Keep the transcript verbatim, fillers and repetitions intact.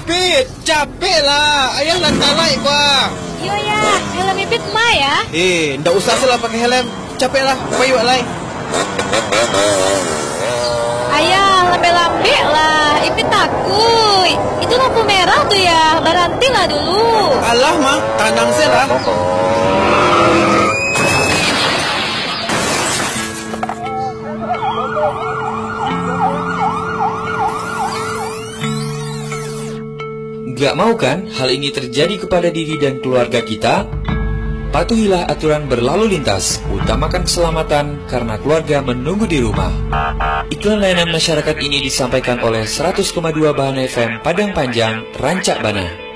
Ipit, capek lah. Ayah nak naik gua. Iya ya, helm Ipit mah ya. Eh, ndak usah salah pakai helm. Capek lah, payu lai. Ayah, lambe-lambe lah. Ipit takut. Itu lampu merah tuh ya. Berhenti lah dulu. Alah mah, tanang saya lah. Gak mau kan hal ini terjadi kepada diri dan keluarga kita? Patuhilah aturan berlalu lintas, utamakan keselamatan karena keluarga menunggu di rumah. Iklan layanan masyarakat ini disampaikan oleh seratus koma dua Bahana F M Padang Panjang, Rancak Bana.